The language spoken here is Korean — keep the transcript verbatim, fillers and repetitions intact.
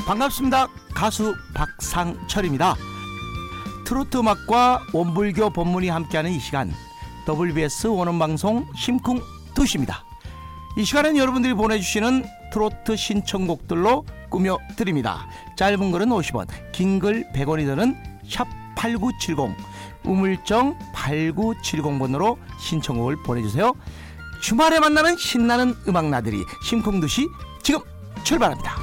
반갑습니다. 가수 박상철입니다. 트로트 음악과 원불교 법문이 함께하는 이 시간, 더블유비에스 원음방송 심쿵 두 시입니다. 이 시간은 여러분들이 보내주시는 트로트 신청곡들로 꾸며드립니다. 짧은 글은 오십 원, 긴 글 백 원이 드는 샵 팔구칠공, 우물정 팔구칠공 번으로 신청곡을 보내주세요. 주말에 만나는 신나는 음악 나들이 심쿵 두 시 지금 출발합니다.